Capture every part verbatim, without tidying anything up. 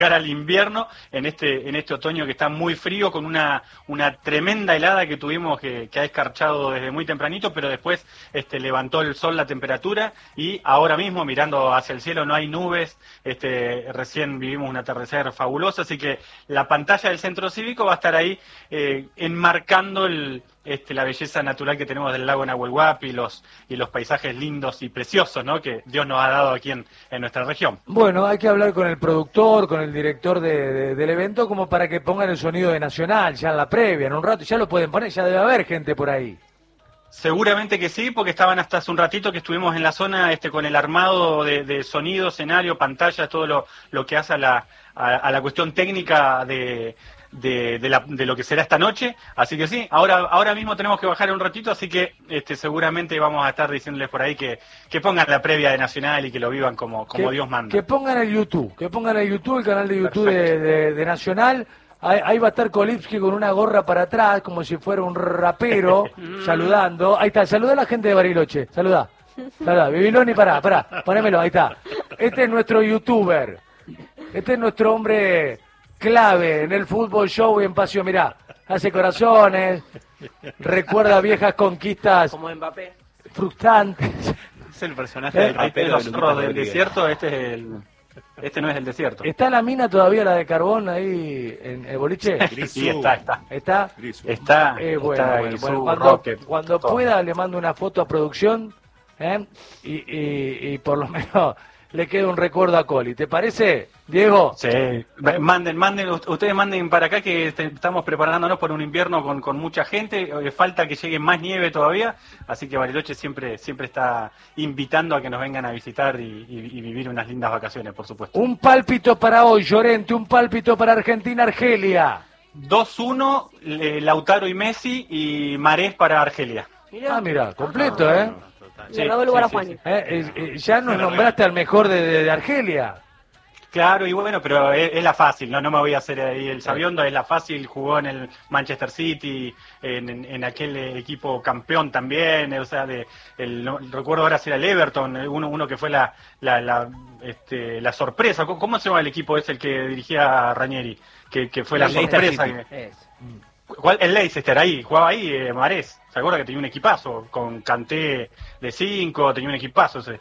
al invierno en este en este otoño que está muy frío, con una una tremenda helada que tuvimos que, que ha escarchado desde muy tempranito, pero después este levantó el sol la temperatura y ahora mismo mirando hacia el cielo no hay nubes, este recién vivimos un atardecer fabuloso, así que la pantalla del centro cívico va a estar ahí eh, enmarcando el Este, la belleza natural que tenemos del lago Nahuel Huapi y los, y los paisajes lindos y preciosos, ¿no?, que Dios nos ha dado aquí en, en nuestra región. Bueno, hay que hablar con el productor, con el director de, de, del evento, como para que pongan el sonido de Nacional, ya en la previa, en un rato, ya lo pueden poner, ya debe haber gente por ahí. Seguramente que sí, porque estaban hasta hace un ratito que estuvimos en la zona este, con el armado de, de sonido, escenario, pantallas, todo lo, lo que hace a la, a, a la cuestión técnica de... De, de, la, de lo que será esta noche, así que sí, ahora ahora mismo tenemos que bajar un ratito, así que este, seguramente vamos a estar diciéndoles por ahí que, que pongan la previa de Nacional y que lo vivan como, como que, Dios manda. Que pongan el YouTube, que pongan el YouTube, el canal de YouTube de, de, de Nacional, ahí, ahí va a estar Kolipsky con una gorra para atrás, como si fuera un rapero, saludando, ahí está, saluda a la gente de Bariloche, saluda, saluda, Bibiloni, pará, pará, ponémelo, ahí está, este es nuestro youtuber, este es nuestro hombre clave en el fútbol show y en Pasión, mirá, hace corazones, recuerda viejas conquistas como Mbappé, frustrantes. Es el personaje del rapero de los zorros del desierto, este es el, este no es el desierto. ¿Está la mina todavía, la de carbón, ahí en el boliche? Sí, está, está. ¿Está? Está, eh, bueno, está bueno, Grisú, bueno, cuando, Rocket, cuando pueda le mando una foto a producción, ¿eh? y, y, y por lo menos le queda un recuerdo a Coli. ¿Te parece, Diego? Sí, manden, manden, ustedes manden para acá que estamos preparándonos por un invierno con, con mucha gente, falta que llegue más nieve todavía, así que Bariloche siempre siempre está invitando a que nos vengan a visitar y, y, y vivir unas lindas vacaciones, por supuesto. Un pálpito para hoy, Llorente, un pálpito para Argentina-Argelia. dos uno, Lautaro y Messi y Marés para Argelia. Mirá. Ah, mira, completo, ah, ¿eh? Le robó el lugar a Juan. Sí, sí. Eh, eh, ya nos nombraste al mejor de, de, de Argelia. Claro, y bueno, pero es, es la fácil, no no me voy a hacer ahí el sabiondo, es la fácil, jugó en el Manchester City, en, en, en aquel equipo campeón también, o sea, de el, no, recuerdo ahora si era el Everton, uno uno que fue la la, la, este, la sorpresa. ¿Cómo se llama el equipo ese el que dirigía Ranieri? Que, que fue la el sorpresa. Que, ¿cuál? El Leicester, ahí, jugaba ahí, eh, Marés. ¿Se acuerda que tenía un equipazo? Con Kanté de cinco, tenía un equipazo ese,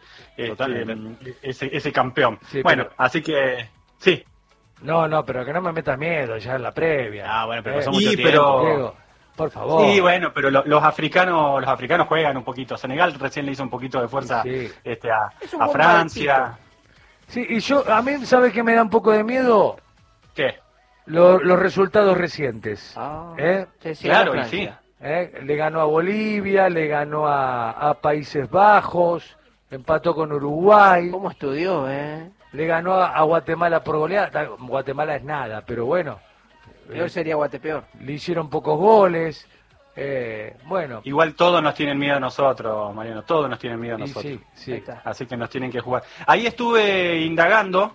este, ese, ese campeón. Sí, bueno, pero... así que, sí. No, no, pero que no me metas miedo ya en la previa. Ah, bueno, pero eh, pasó mucho tiempo. Pero... Diego, por favor. Sí, bueno, pero lo, los africanos los africanos juegan un poquito. Senegal recién le hizo un poquito de fuerza sí. este, a, a Francia. Sí, y yo, a mí, ¿sabes qué me da un poco de miedo? ¿Qué? Lo, los resultados recientes. Ah, ¿eh? Claro, y sí. ¿Eh? Le ganó a Bolivia, le ganó a, a Países Bajos, empató con Uruguay. ¿Cómo estudió, eh? Le ganó a, a Guatemala por goleada. Guatemala es nada, pero bueno. Peor eh, sería Guatepeor. Le hicieron pocos goles. Eh, bueno. Igual todos nos tienen miedo a nosotros, Mariano, todos nos tienen miedo a nosotros. Sí, sí. Así que nos tienen que jugar. Ahí estuve indagando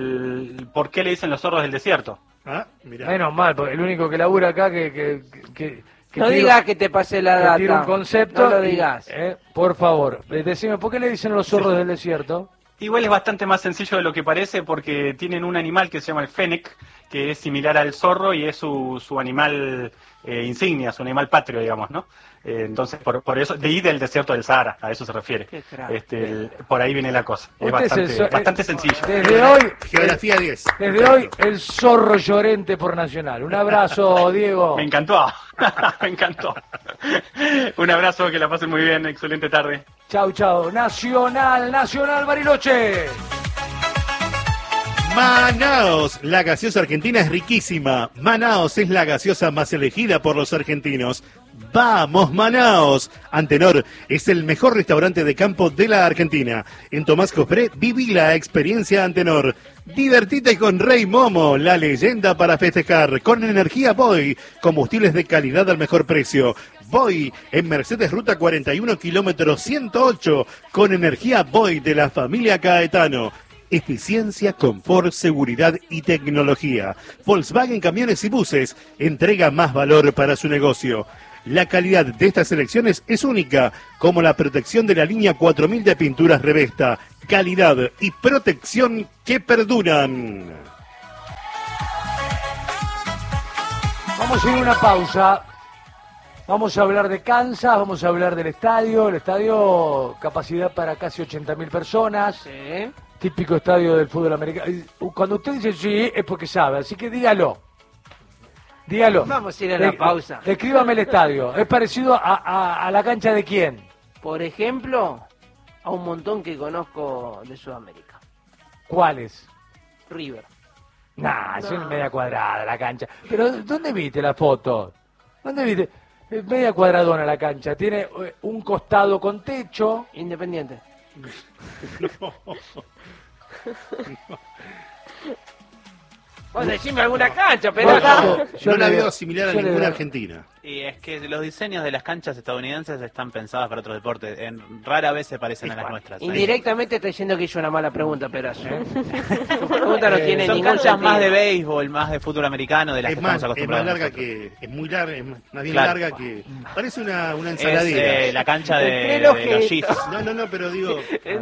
el por qué le dicen los zorros del desierto. Ah, mirá. Menos mal, porque el único que labura acá que... que, que Que no digas que te pase la data. Tira un concepto. No lo digas. Y, eh, por favor, decime, ¿por qué le dicen los zorros sí. del desierto? Igual es bastante más sencillo de lo que parece porque tienen un animal que se llama el fennec, que es similar al zorro y es su, su animal eh, insignia, su animal patrio, digamos, ¿no? Eh, entonces, por, por eso, de ahí del desierto del Sahara, a eso se refiere. Este, el, por ahí viene la cosa. Es bastante, es el, bastante sencillo. Desde hoy, Geografía diez. Desde hoy, el zorro Llorente por Nacional. Un abrazo, Diego. Me encantó, me encantó. Un abrazo, que la pasen muy bien, excelente tarde. Chau, chau. Nacional, Nacional Bariloche. Manaos, la gaseosa argentina es riquísima. Manaos es la gaseosa más elegida por los argentinos. ¡Vamos, Manaos! Antenor es el mejor restaurante de campo de la Argentina. En Tomás Cofré viví la experiencia Antenor. Divertite con Rey Momo, la leyenda para festejar. Con energía Boy, combustibles de calidad al mejor precio. Boy, en Mercedes Ruta cuarenta y uno, kilómetro ciento ocho, con energía Boy de la familia Caetano. Eficiencia, confort, seguridad y tecnología. Volkswagen Camiones y Buses entrega más valor para su negocio. La calidad de estas selecciones es única, como la protección de la línea cuatro mil de pinturas Revesta. Calidad y protección que perduran. Vamos a ir a una pausa. Vamos a hablar de Kansas, vamos a hablar del estadio. El estadio, capacidad para casi ochenta mil personas. Sí. Típico estadio del fútbol americano. Cuando usted dice sí, es porque sabe, así que dígalo. Dígalo. Vamos a ir a la De- pausa. Descríbame el estadio. ¿Es parecido a, a- a la cancha de quién? Por ejemplo, a un montón que conozco de Sudamérica. ¿Cuáles? River. Nah, eso No. es media cuadrada la cancha. Pero, ¿dónde viste la foto? ¿Dónde viste? Es media cuadradona la cancha. Tiene eh, un costado con techo. Independiente. Vos decime alguna cancha, pero Bueno, acá. yo- yo no la le- veo similar a yo le- ninguna argentina. Y es que los diseños de las canchas estadounidenses están pensadas para otros deportes. En, rara vez se parecen a las nuestras. Indirectamente está diciendo que hizo una mala pregunta, Perazo. Tu pregunta no Eh, tiene Son ningún canchas sentido. más de béisbol, más de fútbol americano, de las Es que más, estamos es más acostumbrados. larga nosotros. que. Es muy larga, es más más bien Claro. larga que. Parece una, una Es ensaladera. eh, la cancha de, Entre de los los que- Chiefs. No, no, no, pero digo.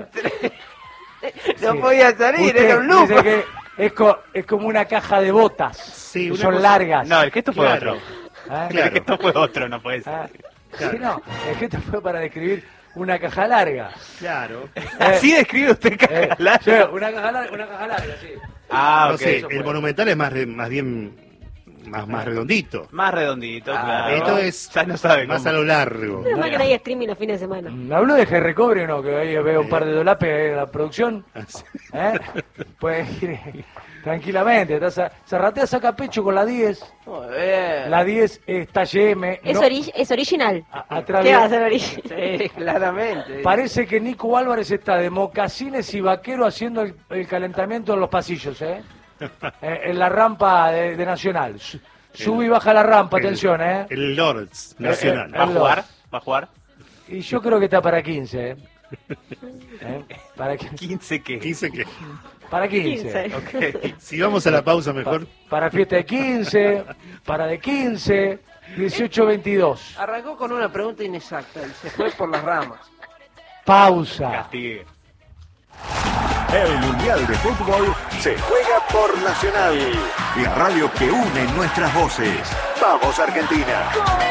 No Sí. podía salir, Usted era un loop. dice que es, co- es como una caja de botas. Sí, que una son cosa- largas. No, el gesto fue Claro. otro. ¿Ah? Claro. El gesto fue otro, no puede ser. Ah, Claro. sí, no, el gesto fue para describir una caja larga. Claro. Así describe usted Eh, caja larga. sí, una caja larga, una caja larga, sí. Ah, No ok. sé, eso el fue. monumental es más, re- más bien. Más, más redondito. Más redondito, Ah, claro. Esto es Ya no sabe más cómo. a lo largo. Menos mal que no hay streaming los fines de semana. ¿Me habló de G-Recovery o no? Que ahí veo un par de dolapes ahí en la producción. Así. ¿Eh? Puedes ir eh, tranquilamente. Estás a- Zarratea saca pecho con la diez. Muy bien. La diez es talle M. Es, no- ori- es original. a- atrás ¿Qué de- va a ser original? Sí, claramente. Parece que Nico Álvarez está de mocasines y vaquero haciendo el, el calentamiento en los pasillos, ¿eh? Eh, en la rampa de, de Nacional. Su- Sube y baja la rampa, El- atención, ¿eh? El Lords Nacional. Eh, ¿Va a jugar? ¿Va a jugar? Y yo creo que está para quince, ¿eh? ¿Eh? Para, qui- ¿quince qué? quince que. para quince. Ok. Si vamos a la pausa mejor. Para fiesta de quince, para de quince, dieciocho veintidós. Arrancó con una pregunta inexacta y se fue por las ramas. Pausa. Castigue. El Mundial de Fútbol se juega por Nacional, la radio que une nuestras voces. ¡Vamos, Argentina!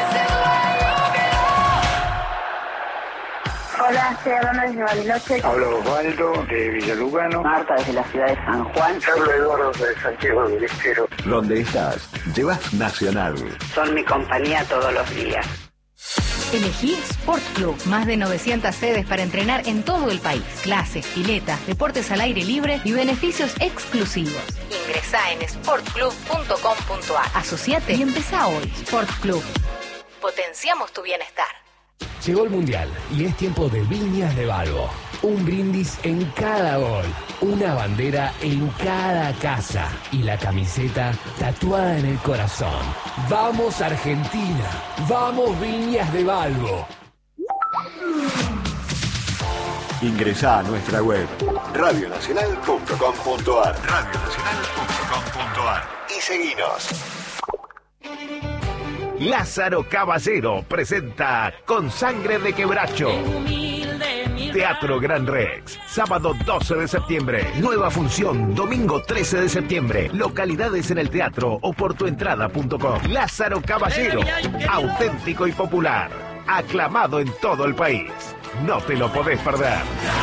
Hola, estoy hablando desde Bariloche. Hablo Osvaldo de Villalugano. Marta desde la ciudad de San Juan. Hablo Eduardo de Santiago del Estero. Donde estás, llevas Nacional. Son mi compañía todos los días. Elegí Sport Club. Más de novecientas sedes para entrenar en todo el país. Clases, piletas, deportes al aire libre y beneficios exclusivos. Ingresá en sport club punto com punto a r. Asociate y empezá hoy. Sport Club. Potenciamos tu bienestar. Llegó el Mundial y es tiempo de Viñas de Balbo. Un brindis en cada gol, una bandera en cada casa y la camiseta tatuada en el corazón. ¡Vamos Argentina! ¡Vamos Viñas de Balbo! Ingresá a nuestra web radio nacional punto com punto a r. radio nacional punto com punto a r. Y seguinos. Lázaro Caballero presenta Con Sangre de Quebracho. Teatro Gran Rex, sábado doce de septiembre. Nueva función, domingo trece de septiembre. Localidades en el teatro o por tu entrada punto com. Lázaro Caballero, auténtico y popular. Aclamado en todo el país. No te lo podés perder.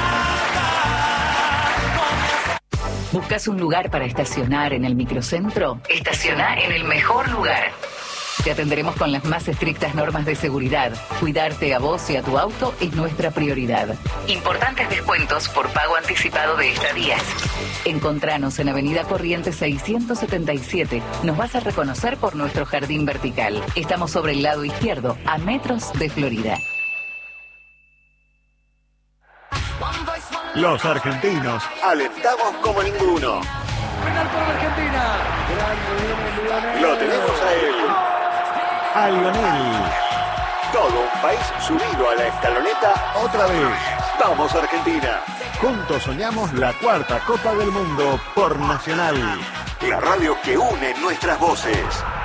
¿Buscas un lugar para estacionar en el microcentro? Estaciona en el mejor lugar. Te atenderemos con las más estrictas normas de seguridad. Cuidarte a vos y a tu auto es nuestra prioridad. Importantes descuentos por pago anticipado de estadías. Encontranos en Avenida Corrientes seiscientos setenta y siete. Nos vas a reconocer por nuestro jardín vertical. Estamos sobre el lado izquierdo, a metros de Florida. Los argentinos alentamos como ninguno. Penal por Argentina. Grande, Lionel. Lo tenemos a él. A Lionel. Todo un país subido a la escaloneta otra vez. ¡Vamos, Argentina! Juntos soñamos la cuarta Copa del Mundo por Nacional. La radio que une nuestras voces.